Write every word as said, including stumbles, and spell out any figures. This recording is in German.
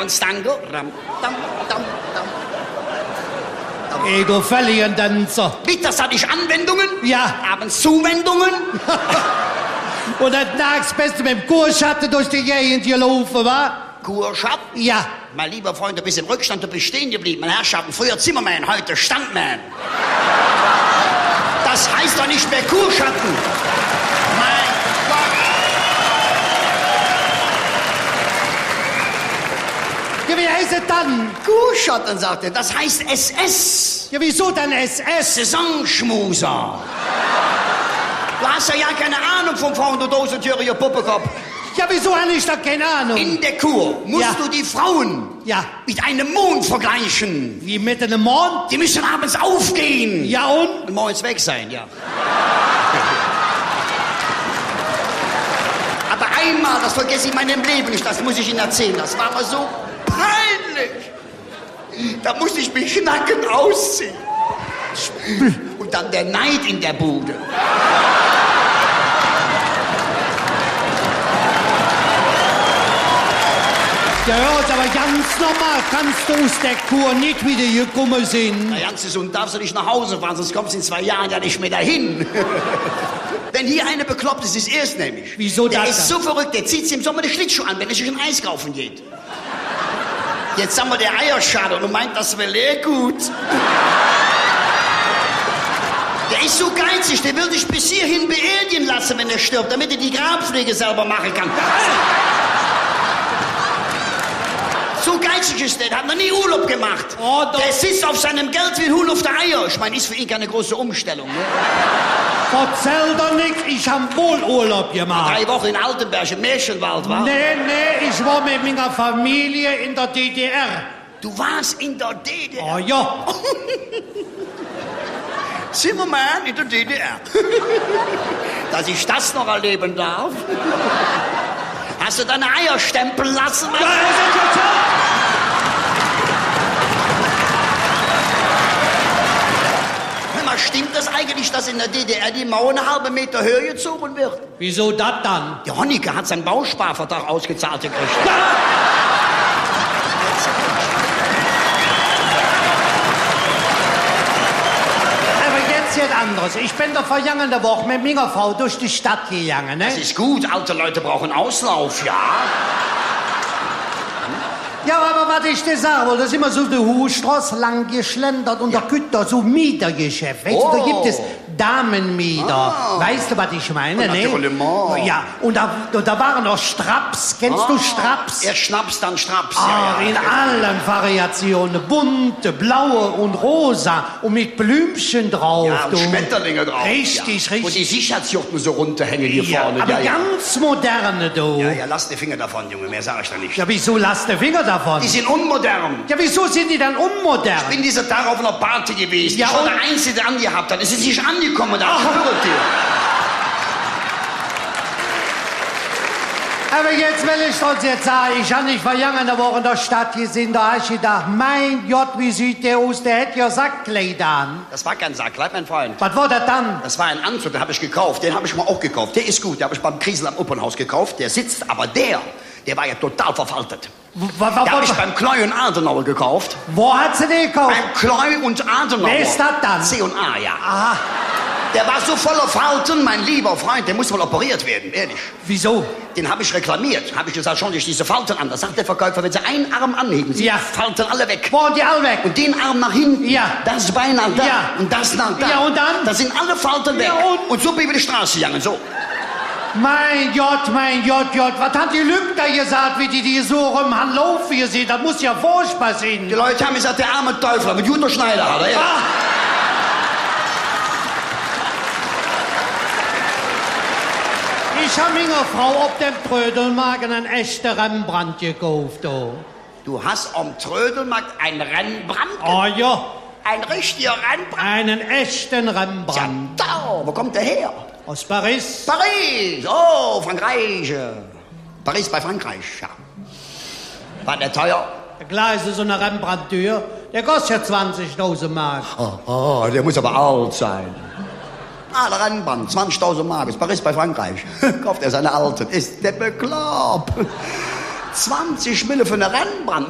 abends Tango. Ram, dam, dam, dam. Ey, du völligen Tänzer. Mittags hatte ich Anwendungen. Ja. Abends Zuwendungen. Und das nachts bist du mit dem Kurschatten durch die Gegend gelaufen, wa? Kurschatten? Ja. Mein lieber Freund, du bist im Rückstand, du bist stehen geblieben. Meine Herrschaften, früher Zimmermann, heute Standman. Das heißt doch nicht mehr Kurschatten. Mein Gott. Ja, wie heißt es dann? Kurschatten, sagt er. Das heißt S S. Ja, wieso dann S S? Saisonschmuser. Du hast ja, ja keine Ahnung vom Frauen, du dosentüriger Puppekopf. Ja, wieso habe ich da keine Ahnung? In der Kur musst Ja. du die Frauen Ja. mit einem Mond vergleichen. Wie mit einem Mond? Die müssen abends aufgehen. Ja, und? Und morgens weg sein, ja. Aber einmal, das vergesse ich in meinem Leben nicht, das muss ich Ihnen erzählen, das war mir so peinlich. Da musste ich mich nackend ausziehen. Und dann der Neid in der Bude. Ja, ja, ist aber ganz normal. Kannst du aus der Kur nicht wieder gekommen sein? Na, ganz gesund darfst du nicht nach Hause fahren, sonst kommst du in zwei Jahren ja nicht mehr dahin. Wenn hier eine bekloppt ist, ist erst nämlich. Wieso der das ist dann? so verrückt, der zieht sich im Sommer die Schlittschuhe an, wenn er sich ein Eis kaufen geht. Jetzt haben wir der Eierschale und meint, das wäre eh gut. Der ist so geizig, der will sich bis hierhin beerdigen lassen, wenn er stirbt, damit er die Grabpflege selber machen kann. So geizig ist der, der hat noch nie Urlaub gemacht. Oh, doch. Der sitzt auf seinem Geld wie ein Huhn auf der Eier. Ich meine, ist für ihn keine große Umstellung. Ne? Erzähl doch nichts, ich hab wohl Urlaub gemacht. Drei Wochen in Altenberg, im Märchenwald, war? Nee, nee, ich war mit meiner Familie in der D D R. Du warst in der D D R. Oh ja. Zimmermann in der D D R. Dass ich das noch erleben darf. Hast du deine Eier stempeln lassen? Ja, das ist jetzt so. Hör mal, stimmt das eigentlich, dass in der D D R die Mauer eine halbe Meter höher gezogen wird? Wieso das dann? Der Honecker hat seinen Bausparvertrag ausgezahlt gekriegt. Aber jetzt jetzt anderes. Ich bin doch vergangene Woche mit meiner Frau durch die Stadt gegangen, ne? Das ist gut, alte Leute brauchen Auslauf, ja? Ja, aber was ich dir sagen wollte, da ist immer so die Hochstraße lang geschlendert und Ja. da gibt da so Mietergeschäft. Weißt Oh. du, da gibt es Damenmieter. Ah. Weißt du, was ich meine? Na, Ne? natürlich. Ja, und da, und da waren noch Straps. Kennst du Straps? Erst Schnaps, dann Straps. Ah, ja, ja. in allen Variationen. Bunte, blaue und rosa und mit Blümchen drauf. Ja, und du. Schmetterlinge drauf. Richtig, ja. Wo die richtig. Sicherheitsjochten so runterhängen hier Ja, vorne. aber ja, ja. ganz moderne, du. ja, ja, lass die Finger davon, Junge, mehr sag ich da nicht. Ja, wieso lass die Finger davon? Die sind unmodern. Ja, wieso sind die dann unmodern? Ich bin dieser Tag auf einer Party gewesen. Ja, ich war und? der Einzige, der angehabt hat. Es ist nicht angekommen, da Ach. schwöre dir. Aber jetzt will ich uns jetzt sagen, ich habe nicht vergangene Woche in der Stadt gesehen, da habe ich gedacht, mein Gott, wie sieht der aus, der hätte ja Sackkleider an. Das war kein Sackkleid, mein Freund. Was war das dann? Das war ein Anzug, den habe ich gekauft. Den habe ich mir auch gekauft. Der ist gut, den habe ich beim Kriesel am Opernhaus gekauft. Der sitzt, aber der, der war ja total verfaltet. W w w Den habe ich beim Kleu und Adenauer gekauft. Wo hat sie den gekauft? Beim Kleu und Adenauer. Wer ist das dann? C und A, ja. Aha, Der war so voller Falten, mein lieber Freund, der muss wohl operiert werden, ehrlich. wieso? Den habe ich reklamiert. Habe ich gesagt, schauen Sie sich diese Falten an. Da sagt der Verkäufer, wenn Sie einen Arm anheben, sind Ja. die Falten alle weg. Wo sind die alle weg? Und den Arm nach hinten, Ja. das Bein nach da Ja. und das nach da. Ja, und dann? Da sind alle Falten weg. Ja, und? und so bin ich über die Straße gegangen, so. Mein Gott, mein Gott, Gott, was hat die Lüge da gesagt, wie die die so rum haben laufen gesehen? Das muss ja furchtbar sein. Die Leute haben gesagt, der arme Teufel, mit Jutta Schneider hat er. Ja. Ah. Ich habe meiner Frau auf dem Trödelmarkt einen echten Rembrandt gekauft. Oh, Du hast am Trödelmarkt einen Rembrandt? oh ja, Ein richtiger Rembrandt? einen echten Ja, Rembrandt. da, wo kommt der her? Aus Paris. Paris, oh, Frankreich. Paris bei Frankreich, ja. War der teuer? Der Gleis ist so eine Rembrandt-Tür. Der kostet ja zwanzigtausend Mark. Oh, oh, der muss aber alt sein. Ah, der Rembrandt, zwanzigtausend Mark, ist Paris bei Frankreich. Kauft er seine alten. Ist der bekloppt. zwanzig Mille für eine Rembrandt.